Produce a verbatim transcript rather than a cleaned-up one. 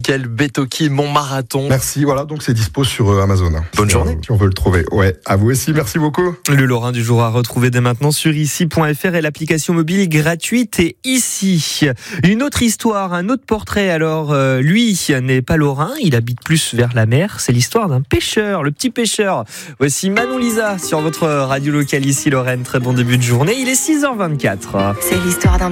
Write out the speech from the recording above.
Mickaël Betoki, mon marathon. Merci, voilà, donc c'est dispo sur euh, Amazon. Bonne si journée. On, si on veut le trouver. Ouais, à vous aussi, merci beaucoup. Le Lorrain du jour à retrouver dès maintenant sur ici point f r et l'application mobile gratuite et ici. Une autre histoire, un autre portrait. Alors, euh, lui n'est pas lorrain, il habite plus vers la mer. C'est l'histoire d'un pêcheur, le petit pêcheur. Voici Manon Lisa sur votre radio locale ici, Lorraine. Très bon début de journée. Il est six heures vingt-quatre. C'est l'histoire d'un